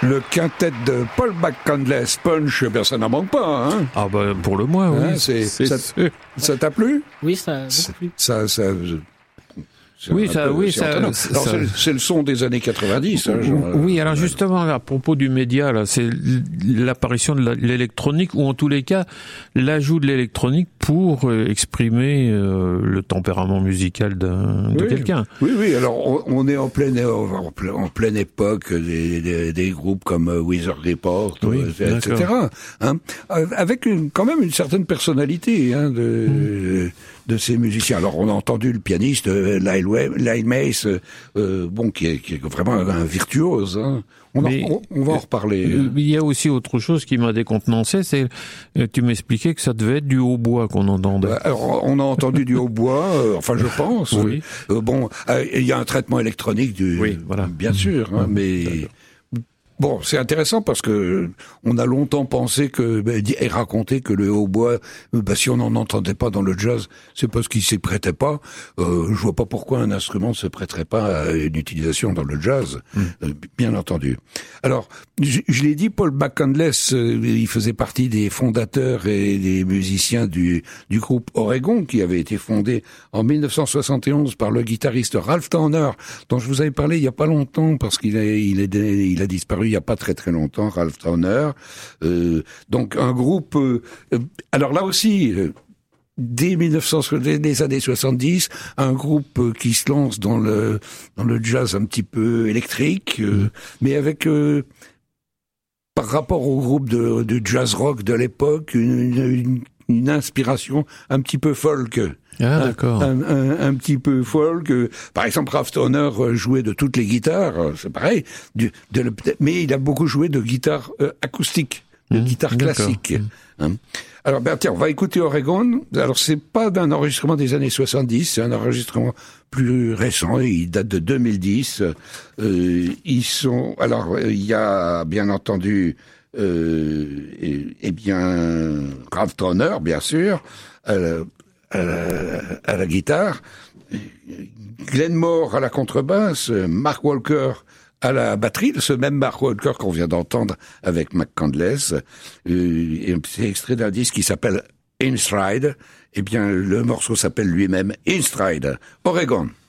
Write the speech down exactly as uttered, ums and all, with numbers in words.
Le quintet de Paul McCandless, Punch, ben ça n'en manque pas, hein. Ah ben pour le moins, oui. Hein, c'est, c'est ça, ça t'a plu? Oui, ça a beaucoup plu. Ça, ça, oui, ça, peu, oui, c'est ça, alors, ça, c'est, c'est le son des années quatre-vingt-dix. Hein, genre, oui, alors justement, à propos du média, là, c'est l'apparition de la, l'électronique, ou en tous les cas, l'ajout de l'électronique pour euh, exprimer euh, le tempérament musical d'un, de oui, quelqu'un. Oui, oui, alors on, on est en pleine, en pleine, en pleine époque des, des, des groupes comme Weather Report, oui, euh, et cetera. Hein, avec une, quand même une certaine personnalité hein, de... Mmh. de ces musiciens. Alors on a entendu le pianiste euh, Lyle, Lyle Mace, euh, bon qui est, qui est vraiment un, un virtuose. Hein. On, en, on, on va en reparler. Euh, il y a aussi autre chose qui m'a décontenancé, c'est euh, tu m'expliquais que ça devait être du hautbois qu'on entendait. Bah, alors on a entendu du hautbois, euh, enfin je pense. Oui. Euh, bon, euh, il y a un traitement électronique du, oui, voilà. bien sûr, hein, mais. D'accord. Bon, c'est intéressant parce que on a longtemps pensé que bah, et raconté que le hautbois, bah, si on n'en entendait pas dans le jazz, c'est parce qu'il s'y prêtait pas. Euh, je vois pas pourquoi un instrument ne se prêterait pas à une utilisation dans le jazz, mm. euh, bien entendu. Alors, je, je l'ai dit, Paul McCandless, euh, il faisait partie des fondateurs et des musiciens du, du groupe Oregon, qui avait été fondé en mille neuf cent soixante et onze par le guitariste Ralph Towner, dont je vous avais parlé il y a pas longtemps parce qu'il a, il est, il a disparu il y a pas très très longtemps, Ralph Towner. Euh, donc un groupe. Euh, alors là aussi. Euh, Dès mille neuf cents, dès les années soixante-dix, un groupe qui se lance dans le dans le jazz un petit peu électrique, euh, mais avec euh, par rapport au groupe de, de jazz rock de l'époque, une, une, une inspiration un petit peu folk. Ah, d'accord. Un, un, un petit peu folk. Par exemple, Ralph Towner jouait de toutes les guitares, c'est pareil, du, de, mais il a beaucoup joué de guitare euh, acoustique, de mmh, guitare classique. Hein. Alors, ben tiens, on va écouter Oregon. Alors, c'est pas d'un enregistrement des années soixante-dix, c'est un enregistrement plus récent. Il date de deux mille dix. Euh, ils sont. Alors, il y a bien entendu, euh, et, et bien Ralph Towner, bien sûr, à la, à la, à la guitare, Glenn Moore à la contrebasse, Mark Walker à la batterie, ce même Mark Walker qu'on vient d'entendre avec McCandless. Euh, et c'est extrait d'un disque qui s'appelle In Stride. Eh bien, le morceau s'appelle lui-même In Stride. Oregon.